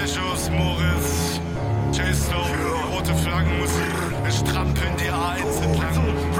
Eschos, Moritz, J-Stone, rote Flaggenmusik. Wir strampeln die A1 entlang.